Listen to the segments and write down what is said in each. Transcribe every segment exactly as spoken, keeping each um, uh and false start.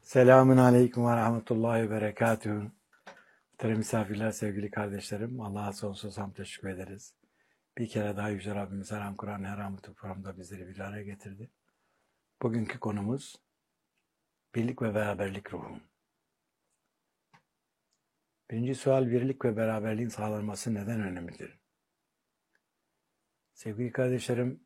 Selamun Aleyküm ve Rahmetullahi ve Berekatuhu. Muhterem misafirler, sevgili kardeşlerim, Allah'a sonsuz hamd teşekkür ederiz. Bir kere daha Yüce Rabbimiz her an Kur'an, her an bu programda bizleri bir araya getirdi. Bugünkü konumuz birlik ve beraberlik ruhu. Birinci sual, birlik ve beraberliğin sağlanması neden önemlidir? Sevgili kardeşlerim,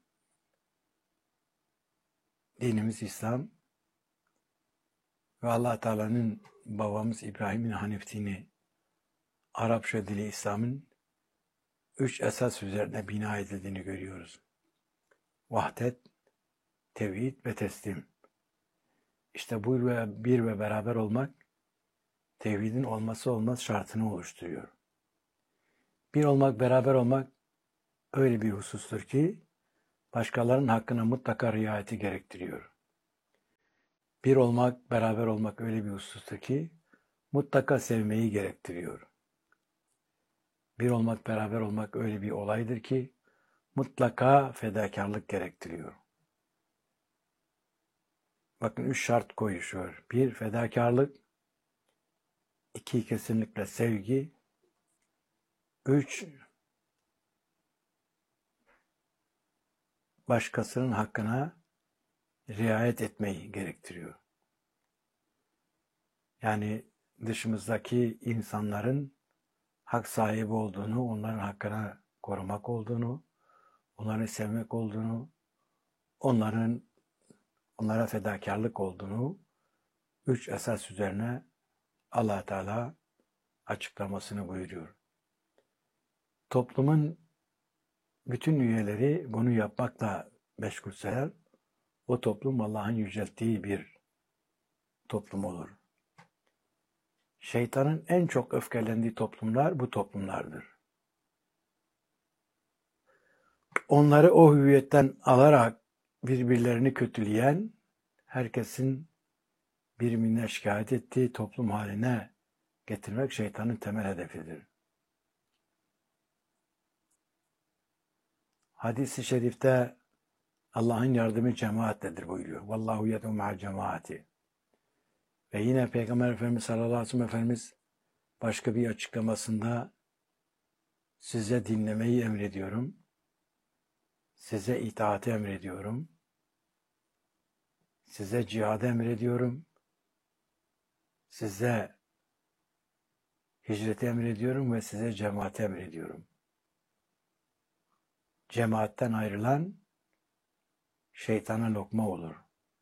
dinimiz İslam ve Allah Teala'nın babamız İbrahim'in Hanif dini, Arapça dili İslam'ın üç esas üzerine bina edildiğini görüyoruz. Vahdet, tevhid ve teslim. İşte bu ve bir ve beraber olmak, tevhidin olması olmaz şartını oluşturuyor. Bir olmak, beraber olmak öyle bir husustur ki, başkalarının hakkına mutlaka riayeti gerektiriyor. Bir olmak, beraber olmak öyle bir husustur ki, mutlaka sevmeyi gerektiriyor. Bir olmak, beraber olmak öyle bir olaydır ki, mutlaka fedakarlık gerektiriyor. Bakın üç şart koyuşuyor. Bir, fedakarlık. İki, kesinlikle sevgi. Üç, başkasının hakkına riayet etmeyi gerektiriyor. Yani dışımızdaki insanların hak sahibi olduğunu, onların hakkına korumak olduğunu, onları sevmek olduğunu, onların onlara fedakarlık olduğunu üç esas üzerine Allah Teala açıklamasını buyuruyor. Toplumun bütün üyeleri bunu yapmakla meşgulseler, o toplum Allah'ın yücelttiği bir toplum olur. Şeytanın en çok öfkelendiği toplumlar bu toplumlardır. Onları o hüviyetten alarak birbirlerini kötüleyen, herkesin birbirine şikayet ettiği toplum haline getirmek şeytanın temel hedefidir. Hadis-i şerifte Allah'ın yardımı cemaattedir buyuruyor. Vallahu yed'u ma'al cemaati. Ve yine Peygamber Efendimiz sallallahu aleyhi ve sellem Efendimiz başka bir açıklamasında size dinlemeyi emrediyorum. Size itaati emrediyorum. Size cihadı emrediyorum. Size hicreti emrediyorum ve size cemaati emrediyorum. Cemaatten ayrılan şeytana lokma olur.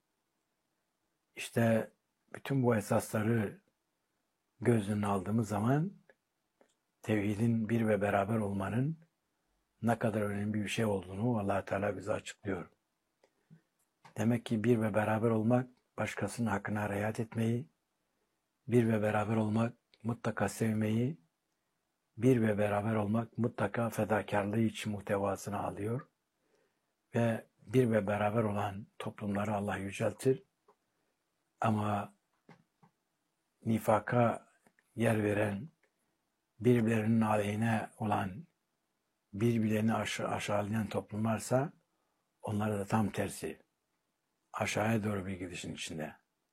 İşte bütün bu esasları göz önüne aldığımız zaman tevhidin bir ve beraber olmanın ne kadar önemli bir şey olduğunu Allah Teala bize açıklıyor. Demek ki bir ve beraber olmak, başkasının hakkına riayet etmeyi, bir ve beraber olmak, mutlaka sevmeyi, bir ve beraber olmak mutlaka fedakarlığı için muhtevasını alıyor. Ve bir ve beraber olan toplumları Allah yüceltir. Ama nifaka yer veren, birbirlerinin aleyhine olan, birbirlerini aşa- aşağılayan toplumlarsa onları da tam tersi, aşağıya doğru bir gidişin içinde.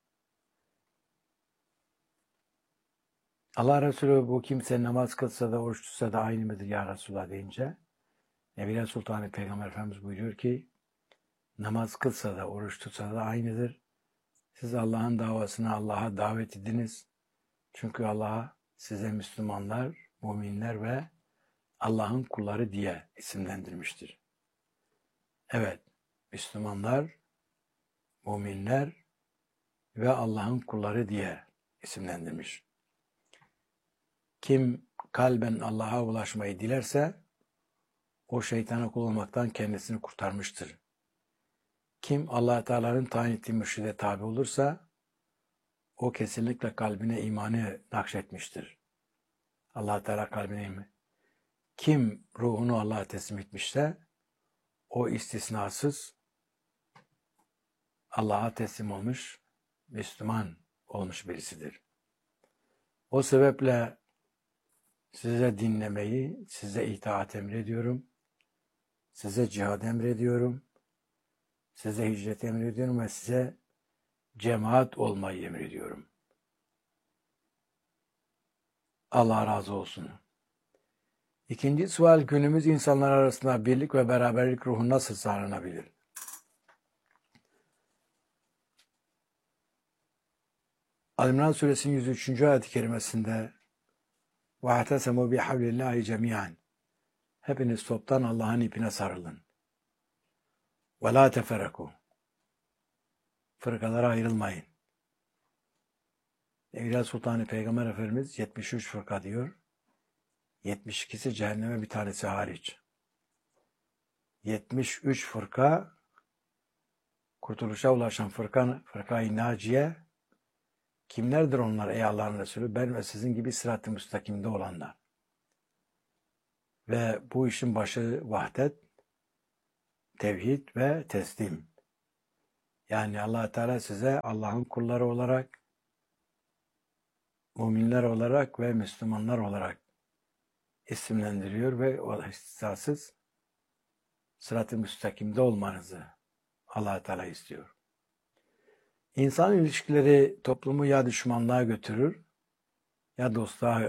Allah Resulü bu kimse namaz kılsa da oruç tutsa da aynı mıdır ya Resulullah deyince Nebiler Sultanı Peygamber Efendimiz buyuruyor ki namaz kılsa da oruç tutsa da aynıdır. Siz Allah'ın davasına Allah'a davet ediniz. Çünkü Allah size Müslümanlar, müminler ve Allah'ın kulları diye isimlendirmiştir. Evet, Müslümanlar, müminler ve Allah'ın kulları diye isimlendirmiş. Kim kalben Allah'a ulaşmayı dilerse, o şeytana kul olmaktan kendisini kurtarmıştır. Kim Allah Teala'nın tayin ettiği mürşide tabi olursa, o kesinlikle kalbine imanı nakşetmiştir. Allah Teala kalbine iman. Kim ruhunu Allah'a teslim etmişse, o istisnasız Allah'a teslim olmuş, Müslüman olmuş birisidir. O sebeple size dinlemeyi, size itaat emrediyorum, size cihad emrediyorum, size hicret emrediyorum ve size cemaat olmayı emrediyorum. Allah razı olsun. İkinci sual, günümüz insanlar arasında birlik ve beraberlik ruhu nasıl sağlanabilir? Ali-İmran Suresinin yüz üçüncü ayet-i kerimesinde وَاَعْتَسَمُوا بِحَبْلِ اللّٰهِ جَمِيعًا Hepiniz toptan Allah'ın ipine sarılın. وَلَا تَفَرَّقُوا Fırkalara ayrılmayın. Evliya Sultanı Peygamber Efendimiz yetmiş üç fırka diyor. yetmiş ikisi cehenneme, bir tanesi hariç. yetmiş üç fırka kurtuluşa ulaşan fırka, fırka-i naciye. Kimlerdir onlar ey Allah'ın Resulü? Ben ve sizin gibi sırat-ı müstakimde olanlar. Ve bu işin başı vahdet, tevhid ve teslim. Yani Allah Teala size Allah'ın kulları olarak, müminler olarak ve Müslümanlar olarak isimlendiriyor ve o istisnasız sırat-ı müstakimde olmanızı Allah Teala istiyor. İnsan ilişkileri toplumu ya düşmanlığa götürür ya dostluğa.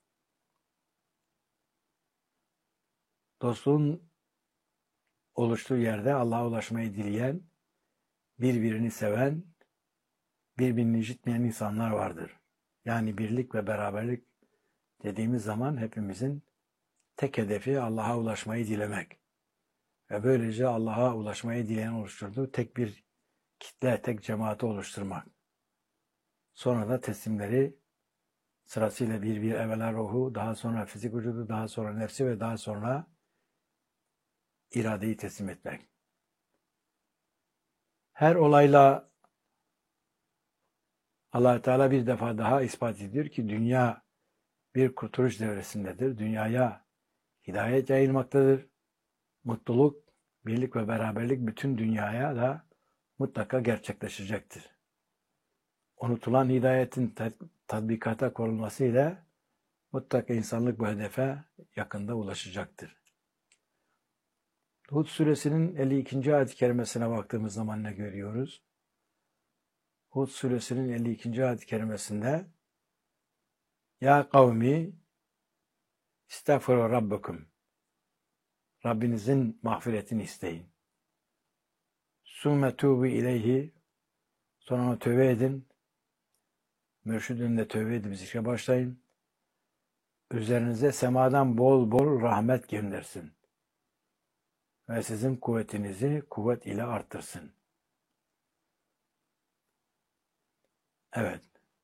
Dostluğun oluştuğu yerde Allah'a ulaşmayı dileyen, birbirini seven, birbirini incitmeyen insanlar vardır. Yani birlik ve beraberlik dediğimiz zaman hepimizin tek hedefi Allah'a ulaşmayı dilemek. Ve böylece Allah'a ulaşmayı dileyen oluşturduğu tek bir kitle, tek cemaati oluşturmak. Sonra da teslimleri sırasıyla bir bir evvela ruhu, daha sonra fizik vücudu, daha sonra nefsi ve daha sonra iradeyi teslim etmek. Her olayla Allah Teala bir defa daha ispat ediyor ki dünya bir kurtuluş devresindedir. Dünyaya hidayet yayılmaktadır. Mutluluk, birlik ve beraberlik bütün dünyaya da mutlaka gerçekleşecektir. Unutulan hidayetin tatbikata konulmasıyla mutlaka insanlık bu hedefe yakında ulaşacaktır. Hud suresinin elli ikinci ayet-i kerimesine baktığımız zaman ne görüyoruz? Hud suresinin elli ikinci ayet-i kerimesinde Ya kavmi istağfiru rabbukum Rabbinizin mağfiretini isteyin. Sümme tubu ileyhi sonra ona tövbe edin. Mürşidinle tövbe edip zikre başlayın. Üzerinize semadan bol bol rahmet göndersin. Ve sizin kuvvetinizi kuvvet ile arttırsın. Evet.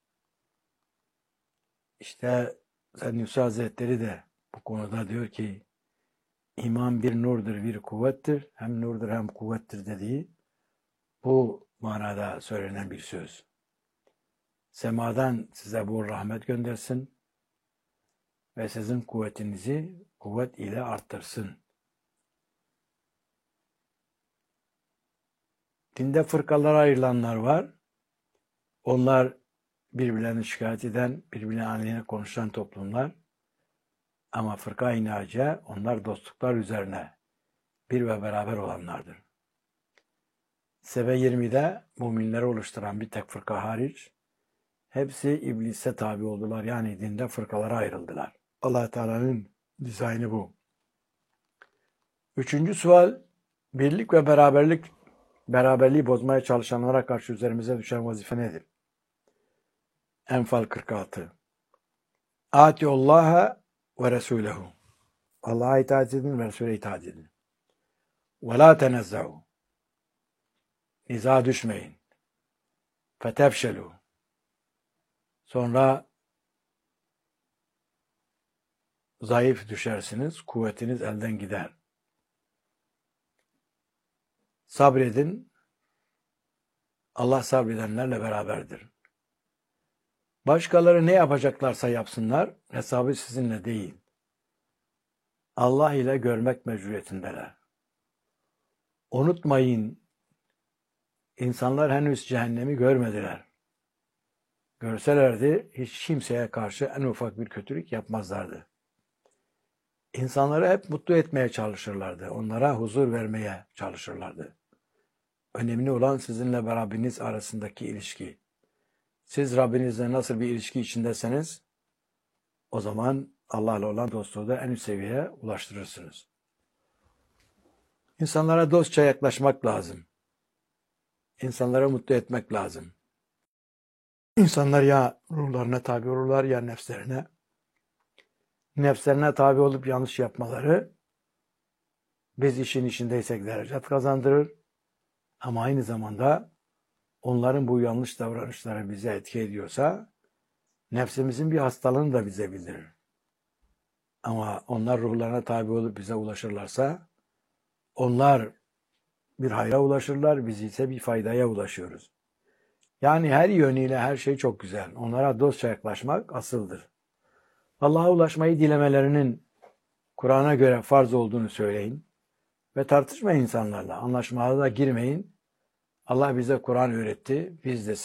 İşte Said Nursi Hazretleri de bu konuda diyor ki iman bir nurdur, bir kuvvettir. Hem nurdur hem kuvvettir dediği bu manada söylenen bir söz. Semadan size bol rahmet göndersin ve sizin kuvvetinizi kuvvet ile arttırsın. Dinde fırkalara ayrılanlar var. Onlar birbirlerini şikayet eden, birbirine aleyhine konuşan toplumlar. Ama fırka-i naciye onlar dostluklar üzerine bir ve beraber olanlardır. Sebe yirmide müminleri oluşturan bir tek fırka hariç hepsi iblise tabi oldular. Yani dinde fırkalara ayrıldılar. Allah Teala'nın dizaynı bu. Üçüncü sual, birlik ve beraberlik beraberliği bozmaya çalışanlara karşı üzerimize düşen vazife nedir? Enfal kırk altı. Atiullaha ve Resulehu. Allah'a itaat edin ve Resul'e itaat edin. Ve la tenezza'u. Niza düşmeyin. Fetefşelu. Sonra zayıf düşersiniz, kuvvetiniz elden gider. Sabredin. Allah sabredenlerle beraberdir. Başkaları ne yapacaklarsa yapsınlar, hesabı sizinle değil. Allah ile görmek mecburiyetindeler. Unutmayın, insanlar henüz cehennemi görmediler. Görselerdi hiç kimseye karşı en ufak bir kötülük yapmazlardı. İnsanları hep mutlu etmeye çalışırlardı. Onlara huzur vermeye çalışırlardı. Önemli olan sizinle ve Rabbiniz arasındaki ilişki. Siz Rabbinizle nasıl bir ilişki içindeseniz o zaman Allah'la olan dostluğu da en üst seviyeye ulaştırırsınız. İnsanlara dostça yaklaşmak lazım. İnsanları mutlu etmek lazım. İnsanlar ya ruhlarına tabi olurlar ya nefslerine. Nefslerine tabi olup yanlış yapmaları biz işin içindeysek derecet kazandırır. Ama aynı zamanda onların bu yanlış davranışları bize etki ediyorsa nefsimizin bir hastalığını da bize bildirir. Ama onlar ruhlarına tabi olup bize ulaşırlarsa onlar bir hayra ulaşırlar, biz ise bir faydaya ulaşıyoruz. Yani her yönüyle her şey çok güzel. Onlara dostça yaklaşmak asıldır. Allah'a ulaşmayı dilemelerinin Kur'an'a göre farz olduğunu söyleyin ve tartışmayın insanlarla. Anlaşmalara da girmeyin. Allah bize Kur'an öğretti. Biz de